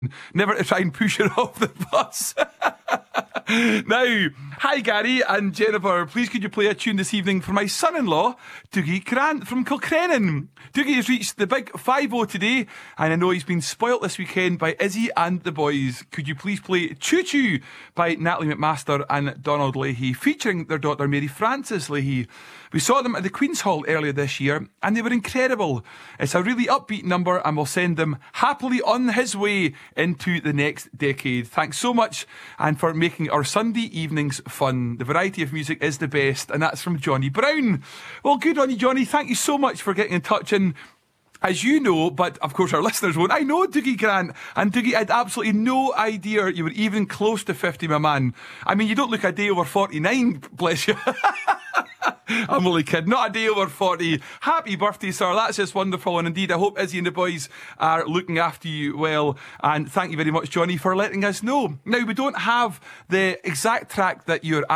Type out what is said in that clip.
Never to try and push her off the bus. Now, hi Gary and Jennifer, please could you play a tune this evening for my son-in-law, Dougie Grant from Kilcrennan. Dougie has reached the big 5-0 today, and I know he's been spoilt this weekend by Izzy and the boys. Could you please play Choo Choo by Natalie McMaster and Donald Leahy, featuring their daughter Mary Frances Leahy. We saw them at the Queen's Hall earlier this year, and they were incredible. It's a really upbeat number, and we'll send them happily on his way into the next decade. Thanks so much, and for making our Sunday evenings fun. The variety of music is the best, and that's from Johnny Brown. Well, good on you, Johnny. Thank you so much for getting in touch. And as you know, but of course our listeners won't, I know Dougie Grant, and Dougie, I had absolutely no idea you were even close to 50, my man. I mean, you don't look a day over 49, bless you. I'm only kidding, not a day over 40. Happy birthday, sir. That's just wonderful. And indeed, I hope Izzy and the boys are looking after you well. And thank you very much, Johnny, for letting us know. Now, we don't have the exact track that you're